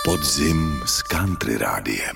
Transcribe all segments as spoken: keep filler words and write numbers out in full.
Podzim s Country Rádiem.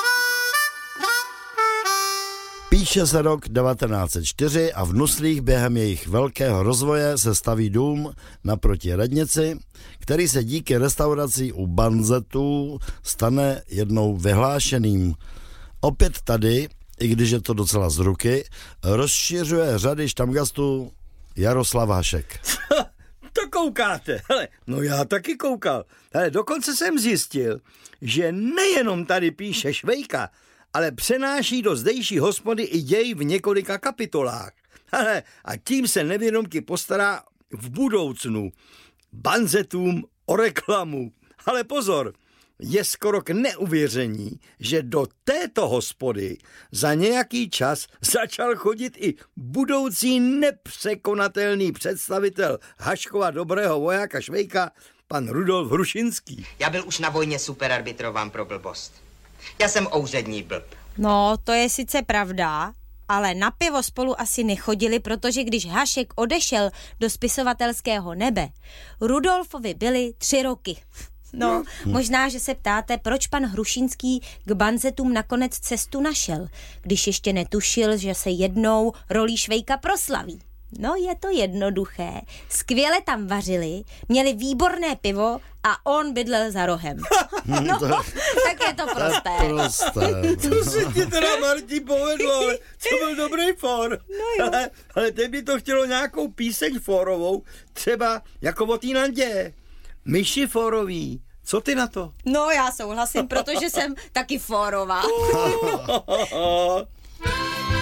Píše se rok devatenáct set čtyři a v Nuslích během jejich velkého rozvoje se staví dům naproti radnici, který se díky restaurací u Banzetů stane jednou vyhlášeným. Opět tady, i když je to docela z ruky, rozšiřuje řady štamgastů Jaroslav Hašek. To koukáte, hele, no já taky koukal. Hele, dokonce jsem zjistil, že nejenom tady píše Švejka, ale přenáší do zdejší hospody i děj v několika kapitolách. Hele, a tím se nevědomky postará v budoucnu Banzetům o reklamu. Ale pozor, je skoro k neuvěření, že do této hospody za nějaký čas začal chodit i budoucí nepřekonatelný představitel Haškova dobrého vojáka Švejka, pan Rudolf Hrušinský. Já byl už na vojně superarbitrován pro blbost. Já jsem ouřední blb. No, to je sice pravda, ale na pivo spolu asi nechodili, protože když Hašek odešel do spisovatelského nebe, Rudolfovi byly tři roky. No, možná, že se ptáte, proč pan Hrušínský k Banzetům nakonec cestu našel, když ještě netušil, že se jednou rolí Švejka proslaví. No, je to jednoduché. Skvěle tam vařili, měli výborné pivo a on bydlel za rohem. No, tak je to prosté. Prosté. To se ti teda, Martí, povedlo, ale to byl dobrý for. No jo. Ale, ale teď by to chtělo nějakou píseň forovou, třeba jako o té Nandě. Myši forový. Co ty na to? No, já souhlasím, protože jsem taky forová.